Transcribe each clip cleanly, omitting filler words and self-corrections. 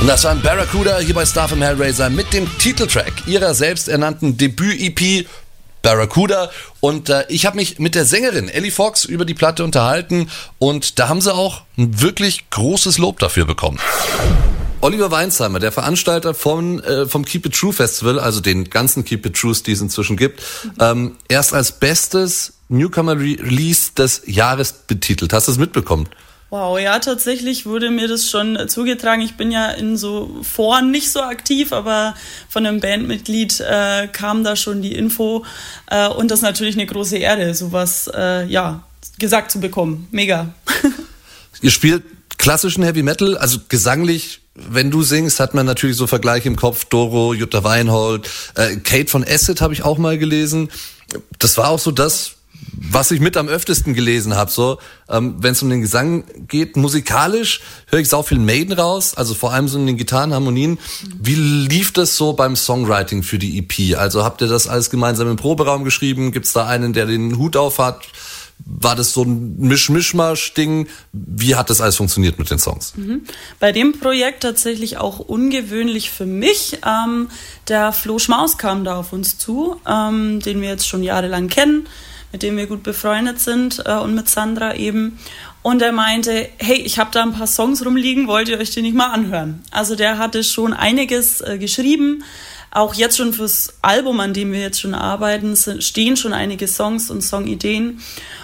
Das war ein Barracuda hier bei Star vom Hellraiser mit dem Titeltrack ihrer selbsternannten Debüt-EP Barracuda. Und ich habe mich mit der Sängerin Ellie Fox über die Platte unterhalten und da haben sie auch ein wirklich großes Lob dafür bekommen. Oliver Weinsheimer, der Veranstalter vom Keep It True Festival, also den ganzen Keep It Trues, die es inzwischen gibt, erst als bestes Newcomer-Release des Jahres betitelt. Hast du es mitbekommen? Wow, ja, tatsächlich wurde mir das schon zugetragen. Ich bin ja in so Foren nicht so aktiv, aber von einem Bandmitglied kam da schon die Info. Und das ist natürlich eine große Ehre, sowas gesagt zu bekommen. Mega. Ihr spielt klassischen Heavy Metal, also gesanglich, wenn du singst, hat man natürlich so Vergleiche im Kopf. Doro, Jutta Weinhold, Kate von Acid habe ich auch mal gelesen. Das war auch so das, was ich mit am öftesten gelesen habe, so wenn es um den Gesang geht, musikalisch höre ich sau viel Maiden raus, also vor allem so in den Gitarrenharmonien. Wie lief das so beim Songwriting für die EP? Also habt ihr das alles gemeinsam im Proberaum geschrieben? Gibt's da einen, der den Hut auf hat? War das so ein Mischmasch-Ding? Wie hat das alles funktioniert mit den Songs? Bei dem Projekt tatsächlich auch ungewöhnlich für mich. Der Flo Schmaus kam da auf uns zu, den wir jetzt schon jahrelang kennen, mit dem wir gut befreundet sind und mit Sandra eben. Und er meinte, hey, ich habe da ein paar Songs rumliegen, wollt ihr euch die nicht mal anhören? Also der hatte schon einiges geschrieben. Auch jetzt schon fürs Album, an dem wir jetzt schon arbeiten, stehen schon einige Songs und Songideen.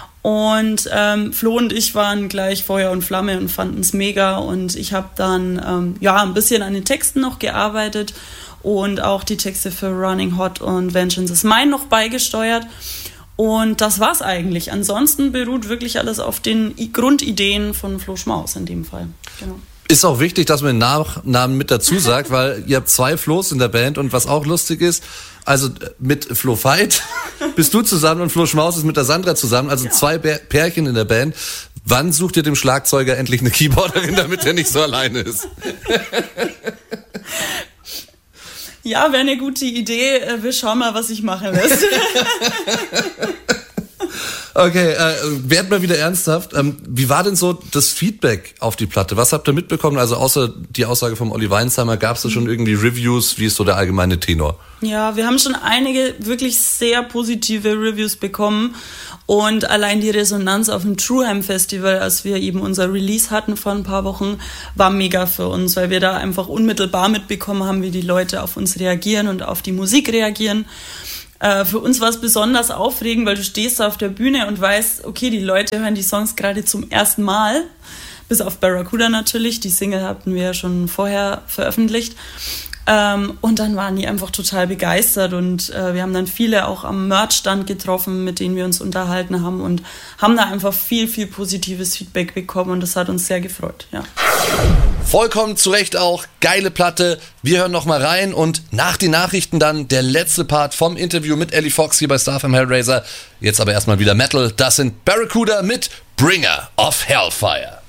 Und Flo und ich waren gleich Feuer und Flamme und fanden es mega. Und ich habe dann ein bisschen an den Texten noch gearbeitet und auch die Texte für Running Hot und Vengeance is Mine noch beigesteuert. Und das war's eigentlich. Ansonsten beruht wirklich alles auf den Grundideen von Flo Schmaus in dem Fall. Genau. Ist auch wichtig, dass man den Nachnamen mit dazu sagt, weil ihr habt 2 Flo's in der Band und was auch lustig ist, also mit Flo Veit bist du zusammen und Flo Schmaus ist mit der Sandra zusammen, also 2 Pärchen in der Band. Wann sucht ihr dem Schlagzeuger endlich eine Keyboarderin, damit er nicht so alleine ist? Ja, wäre eine gute Idee. Wir schauen mal, was sich machen lässt. Okay, werden wir wieder ernsthaft. Wie war denn so das Feedback auf die Platte? Was habt ihr mitbekommen? Also außer die Aussage vom Olli Weinsheimer, gab es da schon irgendwie Reviews? Wie ist so der allgemeine Tenor? Ja, wir haben schon einige wirklich sehr positive Reviews bekommen. Und allein die Resonanz auf dem Trueheim Festival, als wir eben unser Release hatten vor ein paar Wochen, war mega für uns, weil wir da einfach unmittelbar mitbekommen haben, wie die Leute auf uns reagieren und auf die Musik reagieren. Für uns war es besonders aufregend, weil du stehst da auf der Bühne und weißt, okay, die Leute hören die Songs gerade zum ersten Mal, bis auf Barracuda natürlich, die Single hatten wir ja schon vorher veröffentlicht. Und dann waren die einfach total begeistert und wir haben dann viele auch am Merch-Stand getroffen, mit denen wir uns unterhalten haben und haben da einfach viel, viel positives Feedback bekommen und das hat uns sehr gefreut, ja. Vollkommen zu Recht auch, geile Platte. Wir hören noch mal rein und nach den Nachrichten dann der letzte Part vom Interview mit Ellie Fox hier bei Star vom Hellraiser. Jetzt aber erstmal wieder Metal. Das sind Barracuda mit Bringer of Hellfire.